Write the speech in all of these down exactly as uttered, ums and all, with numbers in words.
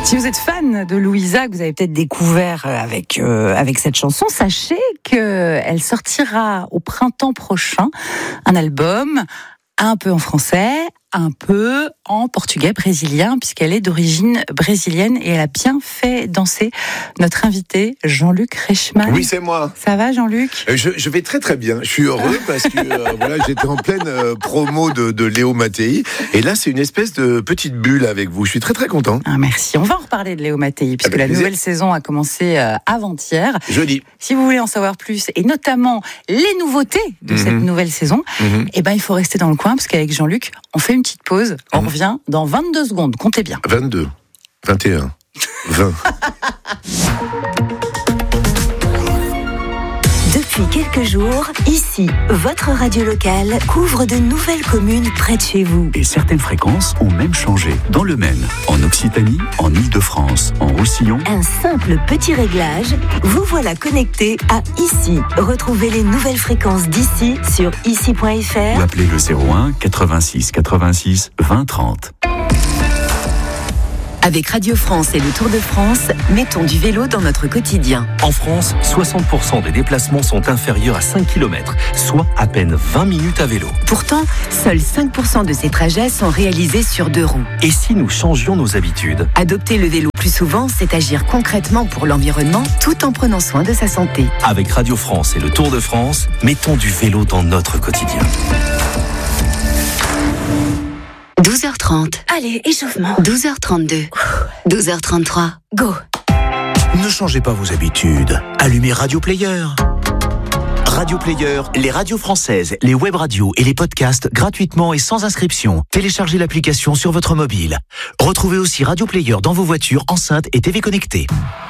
Si vous êtes fan de Louisa, que vous avez peut-être découvert avec, euh, avec cette chanson, sachez qu'elle sortira au printemps prochain un album un peu en français, un peu en portugais brésilien, puisqu'elle est d'origine brésilienne et elle a bien fait danser notre invité Jean-Luc Reichmann. Oui, c'est moi. Ça va, Jean-Luc ? je, je vais très très bien. Je suis heureux parce que euh, voilà, j'étais en pleine euh, promo de, de Léo Mattei et là c'est une espèce de petite bulle avec vous. Je suis très très content. Ah, merci. On va en reparler de Léo Mattei puisque la nouvelle saison a commencé euh, avant-hier. Jeudi. Si vous voulez en savoir plus et notamment les nouveautés de mm-hmm. cette nouvelle saison, mm-hmm. eh ben il faut rester dans le coin parce qu'avec Jean-Luc, on fait une petite pause. On mmh. revient dans vingt-deux secondes. Comptez bien. vingt-deux, vingt et un, vingt. Depuis quelques jours, ici, votre radio locale couvre de nouvelles communes près de chez vous. Et certaines fréquences ont même changé. Dans le Maine, en Occitanie, en Île-de-France, en Roussillon. Un simple petit réglage, vous voilà connecté à Ici. Retrouvez les nouvelles fréquences d'ici sur ici point f r ou appelez le zéro un quatre-vingt-six quatre-vingt-six vingt trente. Avec Radio France et le Tour de France, mettons du vélo dans notre quotidien. En France, soixante pour cent des déplacements sont inférieurs à cinq kilomètres, soit à peine vingt minutes à vélo. Pourtant, seuls cinq pour cent de ces trajets sont réalisés sur deux roues. Et si nous changions nos habitudes ? Adopter le vélo plus souvent, c'est agir concrètement pour l'environnement tout en prenant soin de sa santé. Avec Radio France et le Tour de France, mettons du vélo dans notre quotidien. douze heures trente. Allez, échauffement. douze heures trente-deux. douze heures trente-trois. Go. Ne changez pas vos habitudes. Allumez Radio Player. Radio Player, les radios françaises, les web radios et les podcasts gratuitement et sans inscription. Téléchargez l'application sur votre mobile. Retrouvez aussi Radio Player dans vos voitures, enceintes et T V connectées.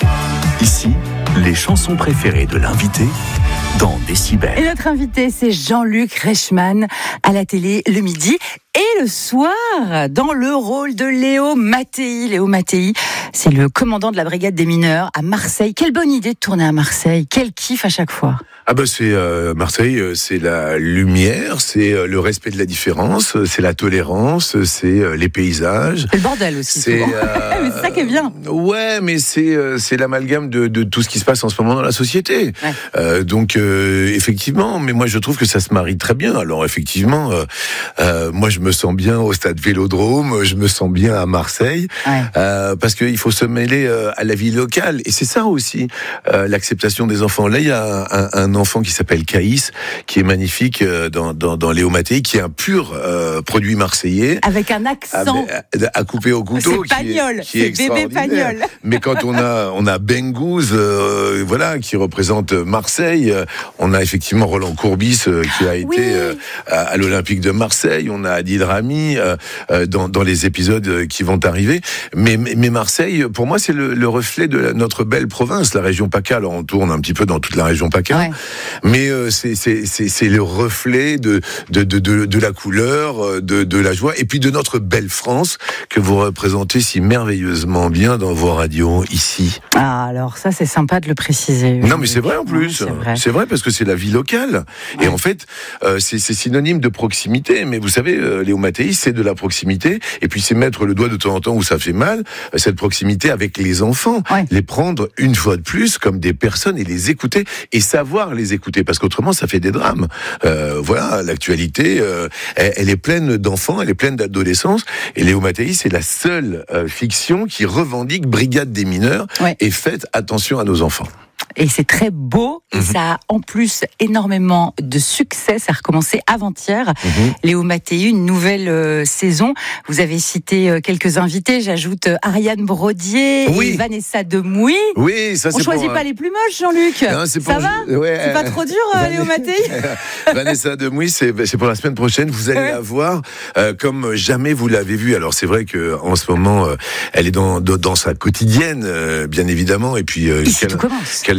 Ici, les chansons préférées de l'invité dans Décibel. Et notre invité, c'est Jean-Luc Reichmann à la télé le midi et le soir dans le rôle de Léo Mattei. Léo Mattei, c'est le commandant de la brigade des mineurs à Marseille. Quelle bonne idée de tourner à Marseille. Quel kiff à chaque fois. Ah bah c'est euh, Marseille, c'est la lumière, c'est euh, le respect de la différence, c'est la tolérance, c'est euh, les paysages. C'est le bordel aussi. C'est, souvent. Euh, mais c'est ça qui est bien. Ouais, mais c'est euh, c'est l'amalgame de, de tout ce qui se passe en ce moment dans la société. Ouais. Euh, donc euh, effectivement, mais moi je trouve que ça se marie très bien. Alors effectivement, euh, euh, moi je me sens bien au stade Vélodrome, je me sens bien à Marseille, ouais. euh, parce qu'il faut se mêler euh, à la vie locale. Et c'est ça aussi euh, l'acceptation des enfants. Là il y a un, un enfant qui s'appelle Caïs, qui est magnifique dans, dans, dans Léo Mattei, qui est un pur euh, produit marseillais. Avec un accent. À, à couper au couteau. C'est Pagnol, qui est, qui est c'est bébé Pagnol. Mais quand on a, on a Bengouz, euh, voilà, qui représente Marseille, on a effectivement Roland Courbis, euh, qui a été oui. euh, à, à l'Olympique de Marseille, on a Adil Rami, euh, euh, dans, dans les épisodes qui vont arriver. Mais, mais Marseille, pour moi, c'est le, le reflet de la, notre belle province, la région PACA. Alors on tourne un petit peu dans toute la région PACA. Ouais. Mais euh, c'est, c'est, c'est, c'est le reflet de, de, de, de, de la couleur, de, de la joie, et puis de notre belle France que vous représentez si merveilleusement bien dans vos radios ici. Ah, alors ça, c'est sympa de le préciser. Non, mais c'est vrai en plus. Ouais, c'est, vrai. c'est vrai parce que c'est la vie locale. Ouais. Et en fait, euh, c'est, c'est synonyme de proximité. Mais vous savez, euh, Léo Mattei, c'est de la proximité. Et puis c'est mettre le doigt de temps en temps où ça fait mal, euh, cette proximité avec les enfants. Ouais. Les prendre une fois de plus comme des personnes et les écouter et savoir les écouter, parce qu'autrement ça fait des drames. Euh, voilà, l'actualité, euh, elle, elle est pleine d'enfants, elle est pleine d'adolescence, et Léo Mattei, c'est la seule euh, fiction qui revendique brigade des mineurs ouais. et faites attention à nos enfants. Et c'est très beau, et mmh. ça a en plus énormément de succès. Ça a recommencé avant-hier. Mmh. Léo Mattei, une nouvelle euh, saison. Vous avez cité euh, quelques invités. J'ajoute euh, Ariane Brodier oui. et Vanessa Demouy. Oui, ça c'est. On choisit pour, pas euh... les plus moches, Jean-Luc. Non, c'est pour... Ça va ouais. C'est pas trop dur, euh, Léo Mattei. Vanessa Demouy, c'est, c'est pour la semaine prochaine. Vous allez ouais. la voir euh, comme jamais vous l'avez vue. Alors c'est vrai que en ce moment, euh, elle est dans, dans, dans sa quotidienne, euh, bien évidemment, et puis euh, Ici, tout commence. Qu'elle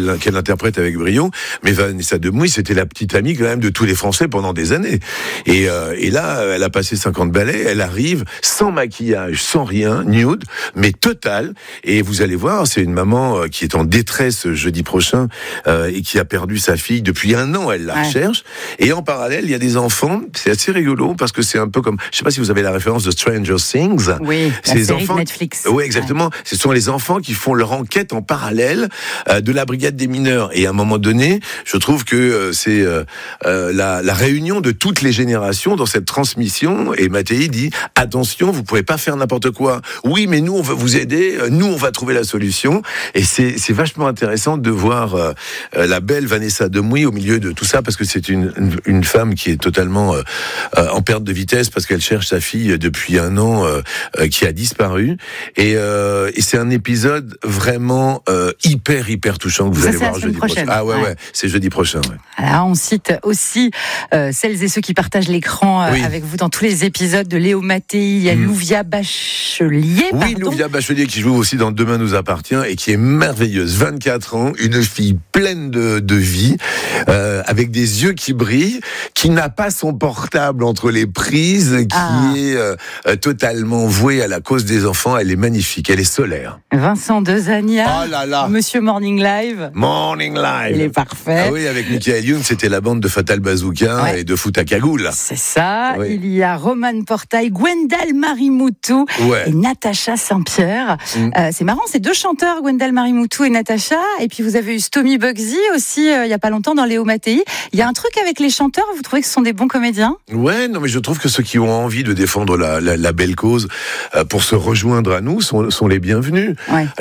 qu'elle, qu'elle interprète avec brio. Mais Vanessa Demouy, c'était la petite amie quand même de tous les Français pendant des années. Et, euh, et là, elle a passé cinquante ballets, elle arrive sans maquillage, sans rien, nude, mais total. Et vous allez voir, c'est une maman qui est en détresse jeudi prochain euh, et qui a perdu sa fille depuis un an, elle la ouais. recherche. Et en parallèle, il y a des enfants, c'est assez rigolo parce que c'est un peu comme, je sais pas si vous avez la référence de Stranger Things. Oui, c'est la les série enfants, de Netflix. Oui, exactement. Ouais. Ce sont les enfants qui font leur enquête en parallèle euh, de la brigade des mineurs. Et à un moment donné, je trouve que euh, c'est euh, euh, la, la réunion de toutes les générations dans cette transmission. Et Mattei dit, attention, vous pouvez pas faire n'importe quoi. Oui, mais nous, on va vous aider. Nous, on va trouver la solution. Et c'est, c'est vachement intéressant de voir euh, la belle Vanessa Demouy au milieu de tout ça, parce que c'est une, une, une femme qui est totalement euh, euh, en perte de vitesse, parce qu'elle cherche sa fille depuis un an euh, euh, qui a disparu. Et, euh, et c'est un épisode vraiment euh, hyper, hyper touchant que vous ça, allez voir jeudi prochaine. prochain. Ah ouais, ouais, ouais, c'est jeudi prochain. Ouais. Alors, on cite aussi euh, celles et ceux qui partagent l'écran euh, oui. avec vous dans tous les épisodes de Léo Mattei. Il y a mmh. Louvia Bachelier. Oui, pardon. Louvia Bachelier qui joue aussi dans Demain nous appartient et qui est merveilleuse. vingt-quatre ans, une fille pleine de, de vie, euh, avec des yeux qui brillent, qui n'a pas son portable entre les prises, qui ah. est euh, totalement vouée à la cause des enfants. Elle est magnifique, elle est solaire. Vincent Dezania, oh là là. Monsieur Morning Live. Morning Live. Il est parfait. Ah oui, avec Michael Youn, c'était la bande de Fatal Bazooka ouais. et de Foot à Cagoule. C'est ça. Oui. Il y a Roman Portail, Gwendal Marimoutou ouais. et Natacha Saint-Pierre. Mm. Euh, c'est marrant, c'est deux chanteurs, Gwendal Marimoutou et Natacha. Et puis vous avez eu Stomy Bugsy aussi, euh, il y a pas longtemps dans Léo Mattei. Il y a un truc avec les chanteurs, vous trouvez que ce sont des bons comédiens ? Ouais, non mais je trouve que ceux qui ont envie de défendre la, la, la belle cause euh, pour se rejoindre à nous sont, sont les bienvenus. Ouais.